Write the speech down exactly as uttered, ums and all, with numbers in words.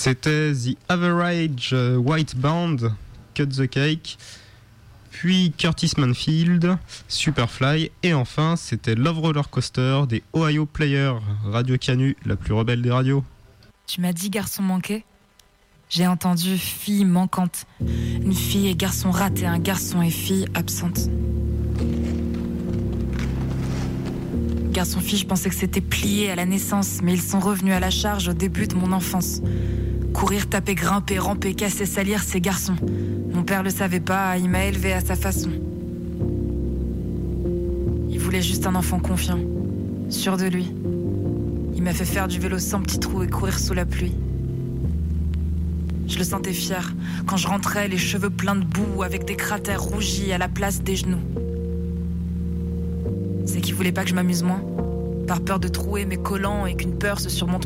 C'était The Average White Band, Cut the Cake, puis Curtis Manfield, Superfly, et enfin c'était Love Roller Coaster des Ohio Players, Radio Canu, la plus rebelle des radios. Tu m'as dit garçon manqué ? J'ai entendu fille manquante, une fille et garçon raté, un garçon et fille absente. Garçon-fille, je pensais que c'était plié à la naissance, mais ils sont revenus à la charge au début de mon enfance. Courir, taper, grimper, ramper, casser, salir, ces garçons. Mon père le savait pas, il m'a élevé à sa façon. Il voulait juste un enfant confiant, sûr de lui. Il m'a fait faire du vélo sans petit trou et courir sous la pluie. Je le sentais fier quand je rentrais, les cheveux pleins de boue avec des cratères rougis à la place des genoux. C'est qu'il voulait pas que je m'amuse moins, par peur de trouer mes collants et qu'une peur se surmonte